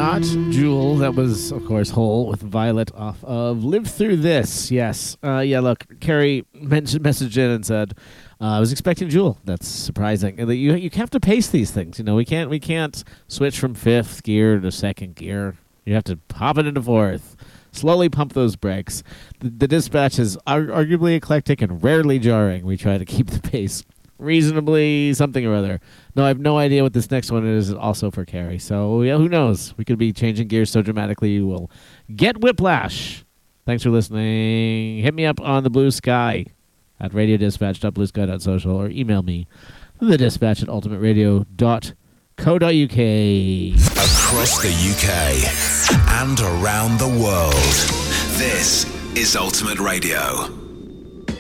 not Jewel. That was, of course, Hole with Violet off of Live Through This. Yes. Look, Carrie messaged in and said, I was expecting Jewel. That's surprising. And you have to pace these things. You know, we can't switch from fifth gear to second gear. You have to hop it into fourth. Slowly pump those brakes. The dispatch is arguably eclectic and rarely jarring. We try to keep the pace reasonably something or other. No, I have no idea what this next one is also for Carrie. So, yeah, who knows? We could be changing gears so dramatically you will get whiplash. Thanks for listening. Hit me up on the Blue Sky at radiodispatch.bluesky.social or email me, thedispatch@ultimateradio.co.uk. Across the UK and around the world, this is Ultimate Radio.